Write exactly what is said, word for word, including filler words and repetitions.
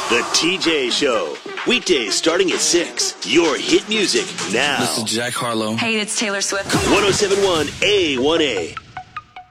The T J Show. Weekdays starting at six. Your hit music now. This is Jack Harlow. Hey, it's Taylor Swift. one oh seven point one A one A.